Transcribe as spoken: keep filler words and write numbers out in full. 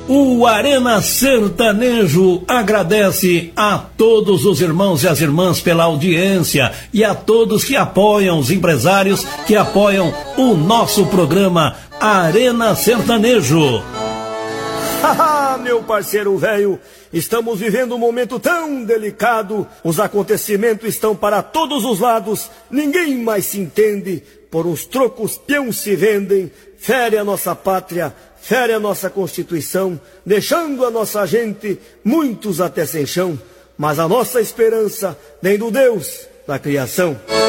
O Arena Sertanejo agradece a todos os irmãos e as irmãs pela audiência e a todos que apoiam, os empresários que apoiam o nosso programa Arena Sertanejo. Haha, meu parceiro velho, estamos vivendo um momento tão delicado, os acontecimentos estão para todos os lados, ninguém mais se entende, por uns trocos peão se vendem, fere a nossa pátria, fere a nossa Constituição, deixando a nossa gente, muitos até sem chão, mas a nossa esperança vem do Deus da criação.